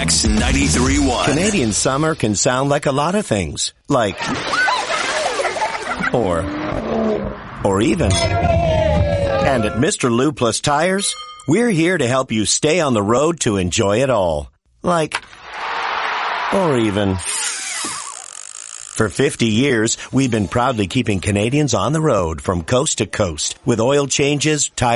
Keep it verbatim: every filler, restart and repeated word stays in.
X ninety-three point one. Canadian summer can sound like a lot of things. Like, or, or even. And at Mister Lou Plus Tires, we're here to help you stay on the road to enjoy it all. Like, or even. For fifty years, we've been proudly keeping Canadians on the road from coast to coast with oil changes, tire